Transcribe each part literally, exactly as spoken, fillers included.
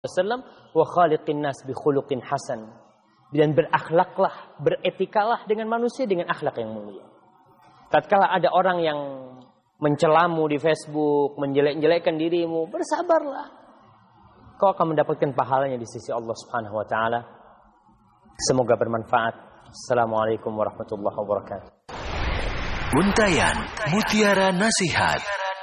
wasallam, wa khaliqin nas bi khuluqin hasan. Dan berakhlaklah, beretikalah dengan manusia dengan akhlak yang mulia. Tatkala ada orang yang mencelamu di Facebook, menjelek-jelekkan dirimu, bersabarlah. Kau akan mendapatkan pahalanya di sisi Allah Subhanahu wa taala. Semoga bermanfaat. Assalamualaikum warahmatullahi wabarakatuh. Untayan Mutiara Nasihat.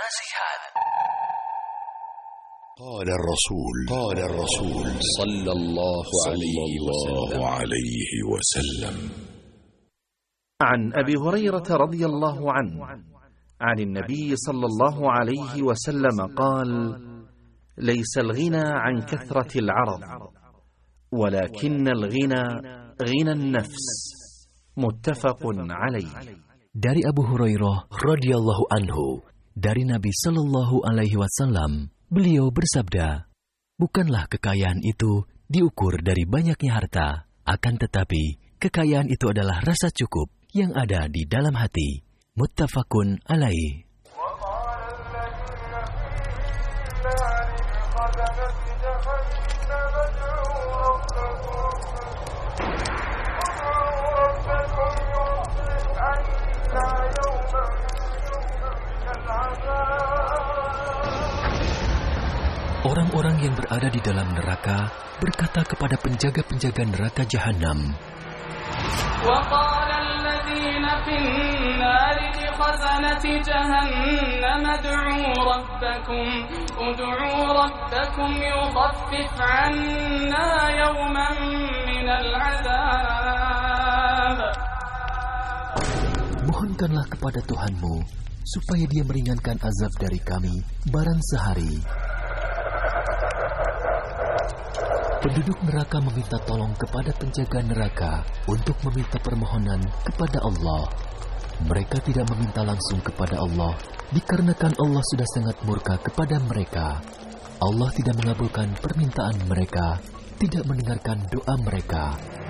قال الرسول قال الرسول صلى الله عليه وسلم عن أبي هريرة رضي الله عنه عن النبي صلى الله عليه وسلم قال: ليس الغنى عن كثرة العرض ولكن الغنى غنى النفس. متفق عليه. Dari Abu Hurairah radhiyallahu anhu, dari Nabi sallallahu alaihi wasallam, beliau bersabda, bukanlah kekayaan itu diukur dari banyaknya harta, akan tetapi kekayaan itu adalah rasa cukup yang ada di dalam hati. Muttafaqun alaih. Orang-orang yang berada di dalam neraka berkata kepada penjaga-penjaga neraka Jahannam, وَقَالَ الَّذِينَ فِي النَّارِ لِخَزَنَةِ جَهَنَّمَ ادْعُوا رَبَّكُمْ ادْعُوا رَبَّكُمْ يُخَفِّفْ عَنَّا يَوْمًا مِنَ الْعَذَابِ. Mohonkanlah kepada Tuhanmu supaya Dia meringankan azab dari kami barang sehari. Penduduk neraka meminta tolong kepada penjaga neraka untuk meminta permohonan kepada Allah. Mereka tidak meminta langsung kepada Allah, dikarenakan Allah sudah sangat murka kepada mereka. Allah tidak mengabulkan permintaan mereka, tidak mendengarkan doa mereka.